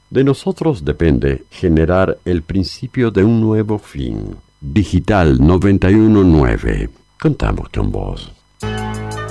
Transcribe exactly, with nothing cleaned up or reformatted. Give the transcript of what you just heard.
De nosotros depende generar el principio de un nuevo fin. Digital noventa y uno nueve. Contamos con vos.